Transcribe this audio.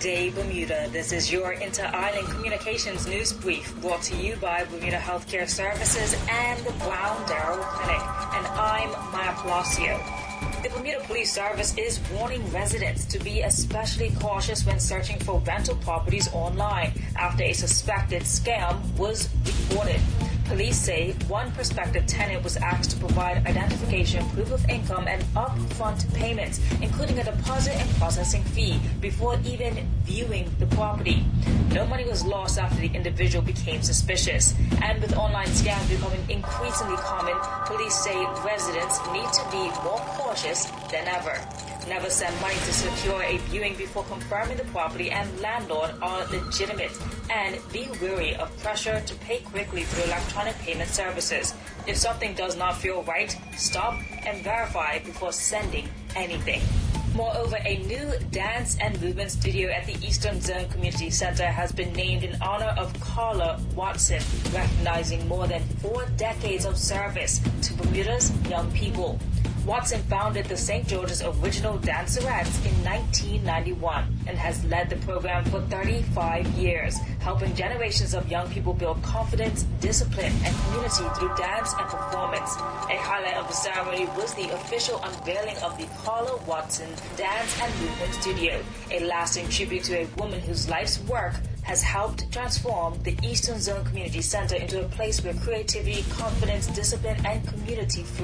Day Bermuda. This is your Inter-Island Communications News Brief, brought to you by Bermuda Healthcare Services and the Brown Darrow Clinic. And I'm Maya Palacio. The Bermuda Police Service is warning residents to be especially cautious when searching for rental properties online after a suspected scam was reported. Police say one prospective tenant was asked to provide identification, proof of income, and upfront payments, including a deposit and processing fee, before even viewing the property. No money was lost after the individual became suspicious. And with online scams becoming increasingly common, police say residents need to be more cautious than ever. Never send money to secure a viewing before confirming the property and landlord are legitimate. And be wary of pressure to pay quickly through electronic payment services. If something does not feel right, stop and verify before sending anything. Moreover, a new dance and movement studio at the Eastern Zone Community Center has been named in honor of Carla Watson, recognizing more than 4 decades of service to Bermuda's young people. Watson founded the St. George's Original Dancerettes in 1991 and has led the program for 35 years, helping generations of young people build confidence, discipline, and community through dance and performance. A highlight of the ceremony was the official unveiling of the Carla Watson Dance and Movement Studio, a lasting tribute to a woman whose life's work has helped transform the Eastern Zone Community Center into a place where creativity, confidence, discipline, and community flourish.